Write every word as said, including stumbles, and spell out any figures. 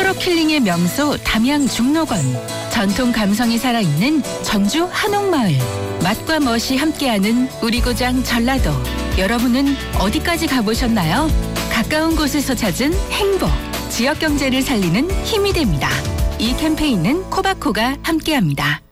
서로킬링의 명소 담양 중록원, 전통 감성이 살아있는 전주 한옥마을, 맛과 멋이 함께하는 우리 고장 전라도. 여러분은 어디까지 가보셨나요? 가까운 곳에서 찾은 행복, 지역 경제를 살리는 힘이 됩니다. 이 캠페인은 코바코가 함께합니다.